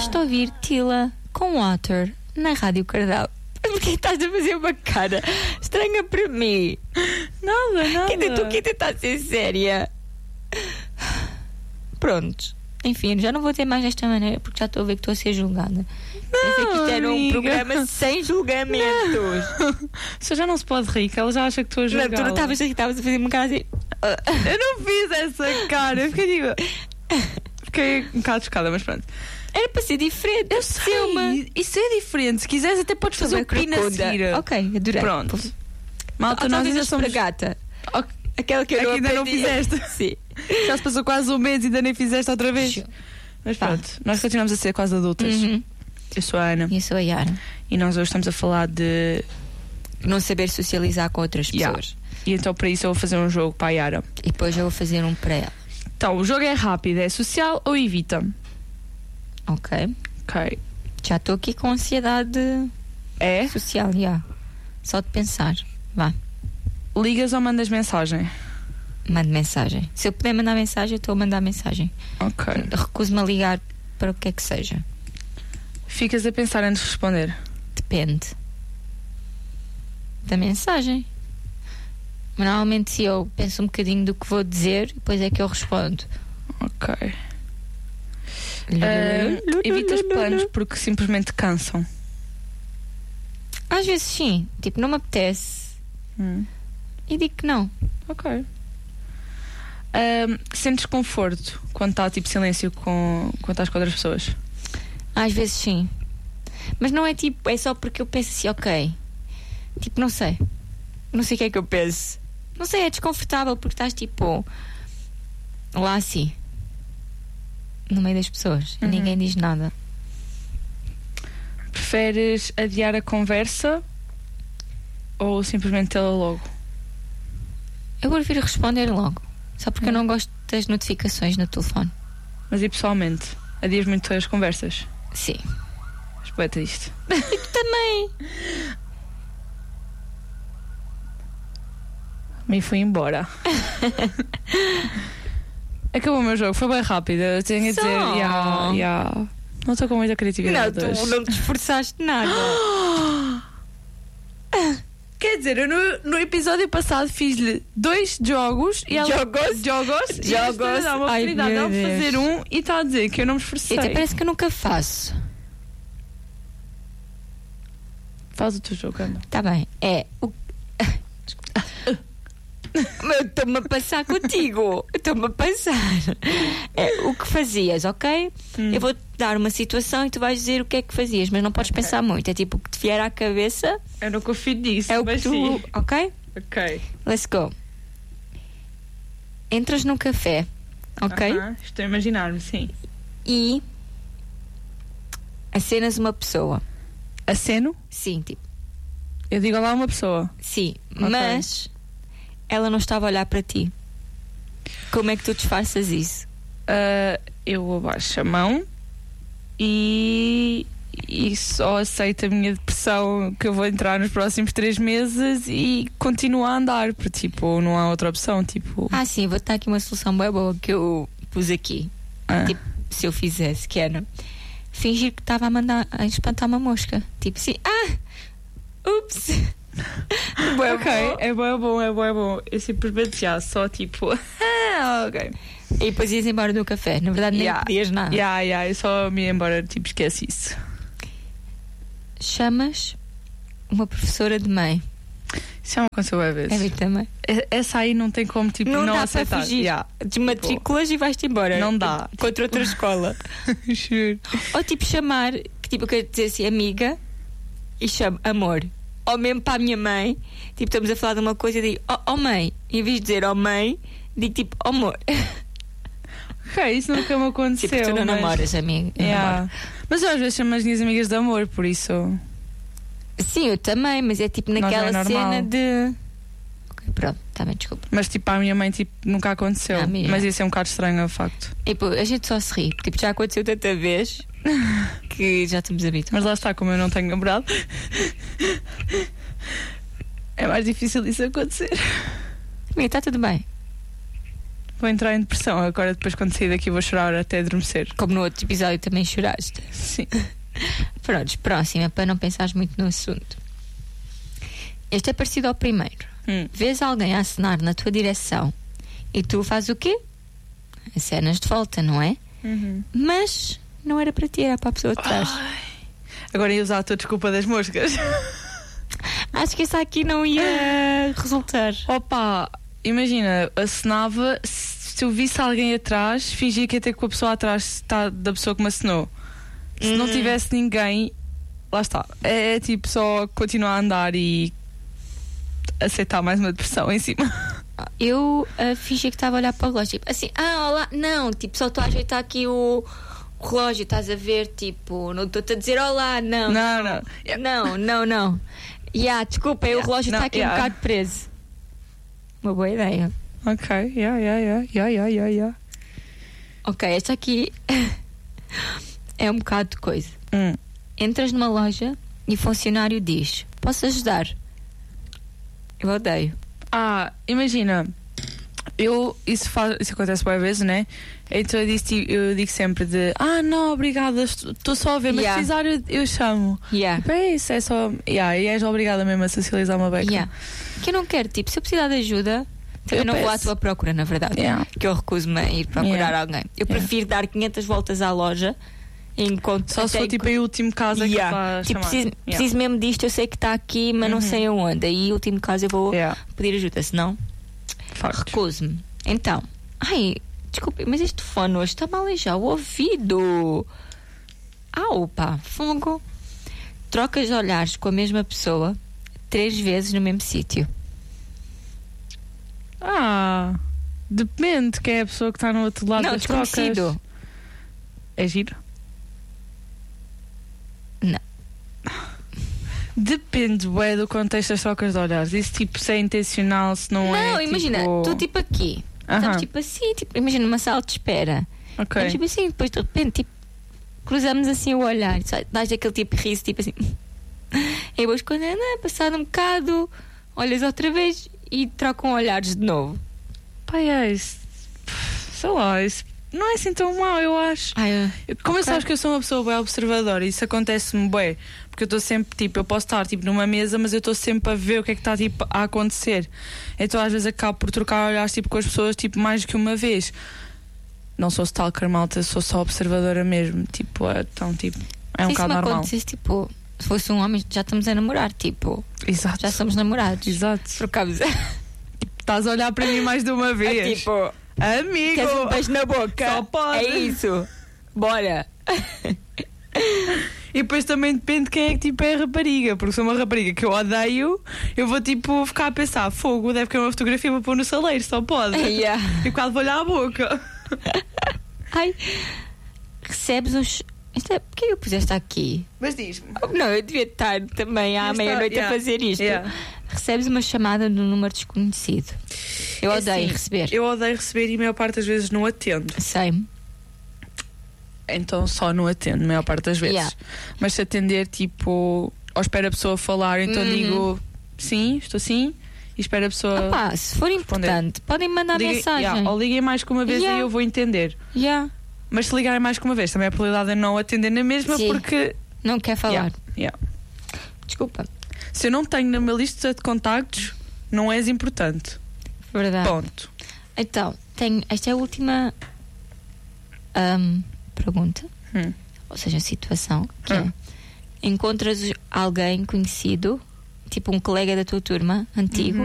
Estás a ouvir Tila com Water na Rádio Cardal. Porquê estás a fazer uma cara estranha para mim? Nada. Estou aqui a tentar ser séria. Pronto. Enfim, já não vou ter mais desta maneira porque já estou a ver que estou a ser julgada. Pensei que isto era um programa sem julgamentos. Você já não se pode rir, que ela já acha que estou a julgar. Não, tu não estavas a fazer uma cara assim. Eu não fiz essa cara. Eu fiquei um bocado chocada, mas pronto. Era para ser diferente. Eu sei. Isso é diferente. Se quiseres, até podes fazer o pino a seguir. Ok, adorei. Pronto. Malta, nós ainda somos gata. Aquela que eu ainda não fizeste. Sim. Já se passou quase um mês e ainda nem fizeste outra vez. Mas pronto, nós continuamos a ser quase adultas. Eu sou a Ana. E eu sou a Yara. E nós hoje estamos a falar de não saber socializar com outras pessoas. E então para isso eu vou fazer um jogo para a Yara. E depois eu vou fazer um para ela. Então, o jogo é rápido, é social ou evita? Ok. Já estou aqui com ansiedade social, só de pensar. Vá. Ligas ou mandas mensagem? Mando mensagem. Se eu puder mandar mensagem, eu estou a mandar mensagem. Ok. Recuso-me a ligar para o que é que seja. Ficas a pensar antes de responder? Depende da mensagem. Mas normalmente se eu penso um bocadinho do que vou dizer, depois é que eu respondo. Ok. Evitas planos porque simplesmente cansam? Às vezes sim. Tipo, não me apetece. E digo que não. Ok. Sentes conforto quando está tipo silêncio quando estás com outras pessoas? Às vezes sim. Mas não é tipo, é só porque eu penso assim, ok. Tipo, não sei o que é que eu penso. Não sei, é desconfortável porque estás tipo lá assim no meio das pessoas e ninguém diz nada. Preferes adiar a conversa ou simplesmente tê-la logo? Eu prefiro responder logo. Só porque eu não gosto das notificações no telefone. Mas e pessoalmente? Adias muito as conversas? Sim. Respeita isto. E tu também. Me fui embora. Acabou o meu jogo, foi bem rápido. Eu tenho a dizer, não estou com muita criatividade. Não, tu não te esforçaste nada. Quer dizer, eu no episódio passado fiz-lhe 2 jogos e ela jogos e ela dá uma oportunidade de fazer um e está a dizer que eu não me esforcei. Até parece que eu nunca faço. Faz o teu jogo, Ana. Está bem. É o... Eu estou-me a passar contigo. Estou-me a passar. É o que fazias, ok? Eu vou-te dar uma situação e tu vais dizer o que é que fazias, mas não podes pensar muito. É tipo o que te vier à cabeça. Eu não confio nisso. É o que tu... Sim. Ok? Ok. Let's go. Entras num café, ok? Estou a imaginar-me, sim. E acenas uma pessoa. Aceno? Sim, tipo. Eu digo lá uma pessoa. Sim, mas ela não estava a olhar para ti. Como é que tu disfarças isso? Eu abaixo a mão e só aceito a minha depressão que eu vou entrar nos próximos 3 meses e continuo a andar, porque tipo, não há outra opção. Tipo... sim, vou dar aqui uma solução bem boa que eu pus aqui. Tipo, se eu fizesse, que era fingir que estava a espantar uma mosca. Tipo assim, ups. Ok, é bom. Eu simplesmente só tipo, ok. E depois ias embora do café. Na verdade, nem pedias nada. Eu só me ia embora, tipo, esquece isso. Chamas uma professora de mãe. Isso já me aconteceu a vez. É bem também. Essa aí não tem como, tipo, não dá aceitar. Para fugir. Desmatriculas e vais-te embora. Não dá. Contra outra escola. Juro. Ou tipo chamar, que tipo, eu quero dizer assim, amiga, e chamo amor. Ou mesmo para a minha mãe, tipo, estamos a falar de uma coisa e digo, oh mãe, em vez de dizer oh mãe, digo tipo, oh amor. Ok, isso nunca me aconteceu. Tipo, tu não namoras, amiga. Mas eu às vezes chamo as minhas amigas de amor, por isso. Sim, eu também, mas é tipo naquela cena de. Ok, pronto, está bem, desculpa. Mas tipo, à minha mãe tipo, nunca aconteceu. Mas isso é um bocado estranho, é facto. E pô, a gente só se ri, porque tipo, já aconteceu tanta vez que já estamos habituados. Mas lá está, como eu não tenho namorado, é mais difícil isso acontecer. Amiga, está tudo bem. Vou entrar em depressão. Agora, depois, quando sair daqui, vou chorar até adormecer. Como no outro episódio também choraste. Sim. Prontos, próxima, para não pensares muito no assunto. Este é parecido ao primeiro. Vês alguém a acenar na tua direção e tu fazes o quê? Acenas de volta, não é? Mas não era para ti, era para a pessoa de trás. Agora ia usar a tua desculpa das moscas. Acho que essa aqui não ia resultar. Opa, imagina, acenava, se eu visse alguém atrás, fingia que ia ter com a pessoa atrás da pessoa que me acenou. Se não tivesse ninguém, lá está. É tipo só continuar a andar e aceitar mais uma depressão em cima. Eu fingi que estava a olhar para o relógio, tipo assim, olá, não, tipo, só estou a ajeitar aqui o relógio, estás a ver, tipo, não estou-te a dizer olá, não. Não. Desculpa, o relógio está aqui um bocado preso. Uma boa ideia. Ok, yeah. Ok, esta aqui é um bocado de coisa. Entras numa loja e o funcionário diz: posso ajudar? Eu odeio. Imagina, isso acontece várias vezes, né? Então eu digo sempre não, obrigada, estou só a ver, mas se precisar eu chamo. É isso, é só. E és obrigada mesmo a socializar uma beca. Que eu não quero, tipo, se eu precisar de ajuda, também não vou à tua procura, na verdade. Que eu recuso-me a ir procurar alguém. Eu prefiro dar 500 voltas à loja. Só se for tipo em último caso é que está a tipo, chamar. preciso mesmo disto, eu sei que está aqui, mas não sei aonde. Aí, último caso, eu vou pedir ajuda, senão recuso-me. Então, desculpe, mas este fone hoje está-me a aleijar o ouvido. Fogo. Trocas de olhares com a mesma pessoa 3 vezes no mesmo sítio. Depende quem é a pessoa que está no outro lado das trocas. Desconhecido. É giro? Não. Depende, do contexto das trocas de olhares. Isso, tipo, se é intencional, se não é. Não, imagina, tu tipo aqui. Estamos tipo assim, tipo, imagina uma sala de espera. Ok. Estamos tipo assim, depois de repente, tipo, cruzamos assim o olhar. Dás aquele tipo de riso, tipo assim. E depois, quando passado um bocado, olhas outra vez e trocam olhares de novo. Isso. Sei lá, isso não é assim tão mau, eu acho. Como eu sabes que eu sou uma pessoa bem observadora, isso acontece-me bem, porque eu estou sempre, tipo, eu posso estar tipo numa mesa, mas eu estou sempre a ver o que é que está tipo a acontecer. Então às vezes acabo por trocar olhares tipo com as pessoas tipo mais que uma vez. Não sou stalker, malta, sou só observadora mesmo, tipo, então tipo, é um bocado normal. Tipo, se fosse um homem, já estamos a namorar, tipo. Exato. Já somos namorados. Exato. Trocamos. Estás a olhar para mim mais de uma vez. Tipo, amigo, queres um beijo na boca? Só pode. É isso. Bora. E depois também depende de quem é que tipo é a rapariga. Porque se é uma rapariga que eu odeio, eu vou tipo ficar a pensar: fogo, deve querer uma fotografia para pôr no saleiro, só pode. E quase vou olhar a boca. Recebes uns. Porquê eu pus esta aqui? Mas diz-me. Não, eu devia estar também à meia-noite a fazer isto. Recebes uma chamada de um número desconhecido. Eu odeio receber. Eu odeio receber e a maior parte das vezes não atendo. Sei. Então só não atendo, a maior parte das vezes. Mas se atender, tipo, ou espero a pessoa falar, então digo sim, estou sim, e espero a pessoa. Se for importante, podem mandar mensagem. Ou liguem mais que uma vez e eu vou entender. Mas se ligarem mais que uma vez, também a probabilidade de não atender na mesma, porque não quer falar. Desculpa. Se eu não tenho na minha lista de contactos, não és importante. Verdade. Ponto. Então, esta é a última pergunta, ou seja, situação, que é: encontras alguém conhecido, tipo um colega da tua turma, antigo,